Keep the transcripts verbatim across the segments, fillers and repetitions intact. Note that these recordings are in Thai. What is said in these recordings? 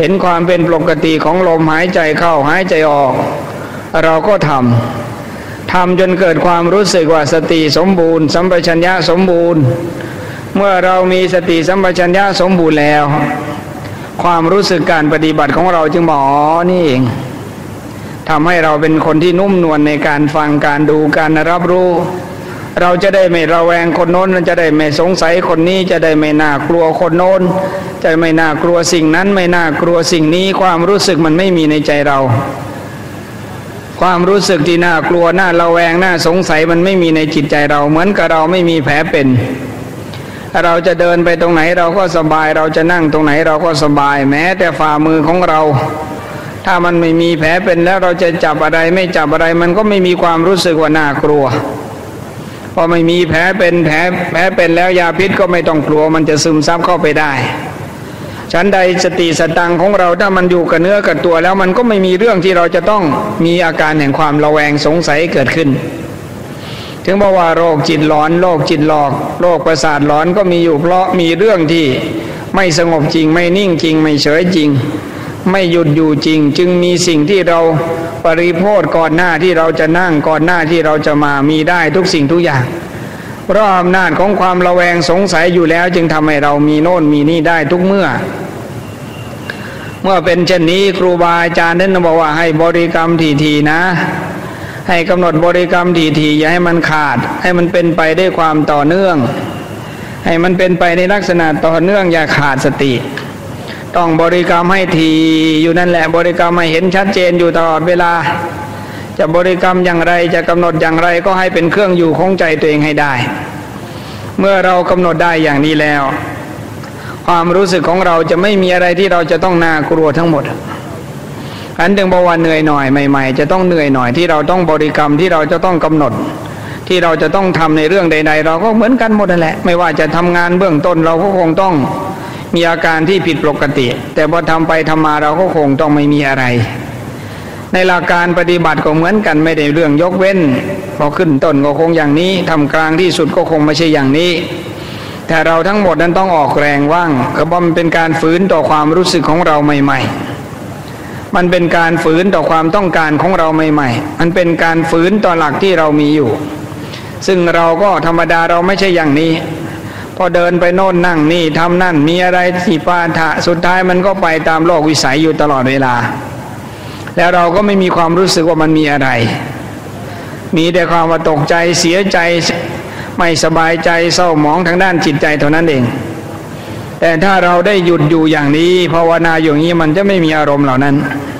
เห็นความเป็นปกติของลมหายใจเข้าหายใจออกเราก็ทำทำจนเกิดความรู้สึกว่าสติสมบูรณ์สัมปชัญญะสมบูรณ์เมื่อเรามีสติสัมปชัญญะสมบูรณ์แล้วความรู้สึกการปฏิบัติของเราจึงบอกอ๋อนี่เองทำให้เราเป็นคนที่นุ่มนวลในการฟังการดูการรับรู้เราจะได้ไม่ระแวงคนโน้นจะได้ไม่สงสัยคนนี้จะได้ไม่น่ากลัวคนโน้นจะไม่น่ากลัวสิ่งนั้นไม่น่ากลัวสิ่งนี้ความรู้สึกมันไม่มีในใจเราความรู้สึกที่น่ากลัวน่าระแวงน่าสงสัยมันไม่มีในจิตใจเราเหมือนกับเราไม่มีแผลเป็นเราจะเดินไปตรงไหนเราก็สบายเราจะนั่งตรงไหนเราก็สบายแม้แต่ฝ่ามือของเราถ้ามันไม่มีแผลเป็นแล้วเราจะจับอะไรไม่จับอะไรมันก็ไม่มีความรู้สึกว่าน่ากลัวพอไม่มีแผลเป็นแผลแผลเป็นแล้วยาพิษก็ไม่ต้องกลัวมันจะซึมซับเข้าไปได้ฉันใดสติสตังของเราถ้ามันอยู่กับเนื้อกับตัวแล้วมันก็ไม่มีเรื่องที่เราจะต้องมีอาการแห่งความระแวงสงสัยเกิดขึ้นถึงบอกว่าโรคจิตหลอนโรคจิตหลอกโรคประสาทหลอนก็มีอยู่เพราะมีเรื่องที่ไม่สงบจริงไม่นิ่งจริงไม่เฉยจริงไม่หยุดอยู่จริงจึงมีสิ่งที่เราปริโภคก่อนหน้าที่เราจะนั่งก่อนหน้าที่เราจะมามีได้ทุกสิ่งทุกอย่างเพราะอำนาจของความระแวงสงสัยอยู่แล้วจึงทำให้เรามีโน่นมีนี่ได้ทุกเมื่อเมื่อเป็นเช่นนี้ครูบาอาจารย์ท่านบอกว่าให้บริกรรมทีๆนะให้กำหนดบริกรรมทีๆอย่าให้มันขาดให้มันเป็นไปด้วยความต่อเนื่องให้มันเป็นไปในลักษณะต่อเนื่องอย่าขาดสติต้องบริกรรมให้ทีอยู่นั่นแหละบริกรรมให้เห็นชัดเจนอยู่ตลอดเวลาจะบริกรรมอย่างไรจะกำหนดอย่างไรก็ให้เป็นเครื่องอยู่ของใจตัวเองให้ได้เมื่อเรากำหนดได้อย่างนี้แล้วความรู้สึกของเราจะไม่มีอะไรที่เราจะต้องน่ากลัวทั้งหมดอันจึงบอกว่าเหนื่อยหน่อยใหม่ๆจะต้องเหนื่อยหน่อยที่เราต้องบริกรรมที่เราจะต้องกำหนดที่เราจะต้องทำในเรื่องใดๆเราก็เหมือนกันหมดนั่นแหละไม่ว่าจะทำงานเบื้องต้นเราก็คงต้องมีอาการที่ผิดปกติแต่พอทำไปทำมาเราก็คงต้องไม่มีอะไรในหลักการปฏิบัติก็เหมือนกันไม่ได้เรื่องยกเว้นพอขึ้นต้นก็คงอย่างนี้ทำกลางที่สุดก็คงไม่ใช่อย่างนี้แต่เราทั้งหมดนั้นต้องออกแรงว่างเพราะมันเป็นการฝืนต่อความรู้สึกของเราใหม่ๆมันเป็นการฝืนต่อความต้องการของเราใหม่ๆมันเป็นการฝืนต่อหลักที่เรามีอยู่ซึ่งเราก็ธรรมดาเราไม่ใช่อย่างนี้พอเดินไปโน่นนั่งนี่ทำนั่นมีอะไรที่ปาฐะสุดท้ายมันก็ไปตามโลกวิสัยอยู่ตลอดเวลาแล้วเราก็ไม่มีความรู้สึกว่ามันมีอะไรมีแต่ความว่าตกใจเสียใจไม่สบายใจเศร้าหมองทางด้านจิตใจเท่านั้นเองแต่ถ้าเราได้หยุดอยู่อย่างนี้ภาวนาอย่างนี้มันจะไม่มีอารมณ์เหล่านั้น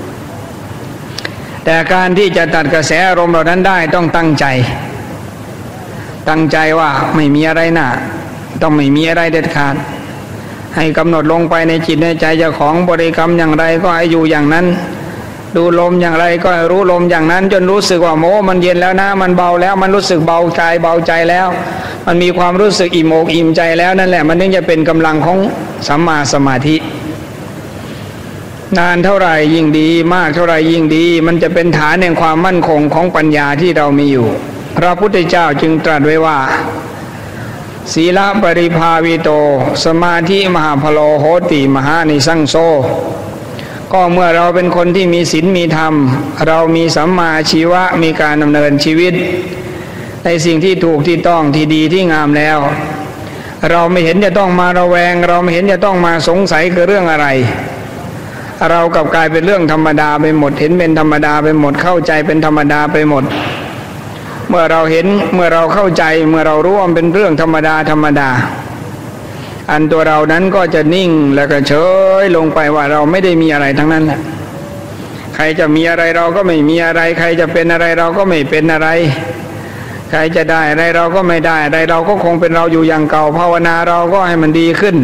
แต่การที่จะตัดกระแสอารมณ์เหล่านั้นได้ต้องตั้งใจตั้งใจว่าไม่มีอะไรน่ะต้องไม่มีอะไรเด็ดขาดให้กำหนดลงไปในจิตในใจเจ้าของบริกรรมอย่างไรก็ให้อยู่อย่างนั้นดูลมอย่างไรก็ให้รู้ลมอย่างนั้นจนรู้สึกว่าโม้มันเย็นแล้วนะมันเบาแล้วมันรู้สึกเบากายเบาใจแล้วมันมีความรู้สึกอิ่มอกอิ่มใจแล้วนั่นแหละมันถึงจะเป็นกำลังของสัมมาสมาธินานเท่าไหร่ยิ่งดีมากเท่าไหร่ยิ่งดีมันจะเป็นฐานแห่งความมั่นคงของปัญญาที่เรามีอยู่พระพุทธเจ้าจึงตรัสไว้ว่าศีลปริภาวิโตสมาธิมหาพโลโหติมหานิสังโซก็เมื่อเราเป็นคนที่มีศีลมีธรรมเรามีสัมมาชีวะมีการดำเนินชีวิตในสิ่งที่ถูกที่ต้องที่ดีที่งามแล้วเราไม่เห็นจะต้องมาระแวงเราไม่เห็นจะต้องมาสงสัยกับเรื่องอะไรเรากลับกลายเป็นเรื่องธรรมดาไปหมดเห็นเป็นธรรมดาไปหมดเข้าใจเป็นธรรมดาไปหมดเมื่อเราเห็นเมื่อเราเข้าใจเมื่อเรารู้ว่าเป็นเรื่องธรรมดาธรรมดาอันตัวเรานั้นก็จะนิ่งแล้วก็เฉยลงไปว่าเราไม่ได้มีอะไรทั้งนั้นแหละใครจะมีอะไรเราก็ไม่มีอะไรใครจะเป็นอะไรเราก็ไม่เป็นอะไรใครจะได้อะไรเราก็ไม่ได้อะไรเราก็คงเป็นเราอยู่อย่างเก่าภาวนาเราก็ให้มันดีขึ้น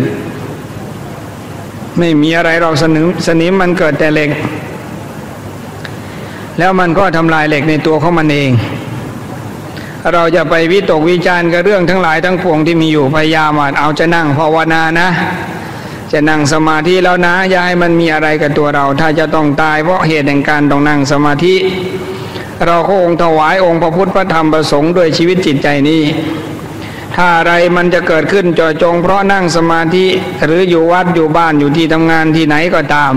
ไม่มีอะไรเราสนิมสนิมมันเกิดแต่เหล็กแล้วมันก็ทำลายเหล็กในตัวของมันเองเราจะไปวิตกวิจารณ์กับเรื่องทั้งหลายทั้งปวงที่มีอยู่พยายามเอาจะนั่งภาวนานะจะนั่งสมาธิแล้วนะอย่าให้มันมีอะไรกับตัวเราถ้าจะต้องตายเพราะเหตุแห่งการต้องนั่งสมาธิเราก็องค์ถวายองค์พระพุทธพระธรรมพระสงฆ์ด้วยชีวิตจิตใจนี้ถ้าอะไรมันจะเกิดขึ้นเจาะจงเพราะนั่งสมาธิหรืออยู่วัดอยู่บ้านอยู่ที่ทำงานที่ไหนก็ตาม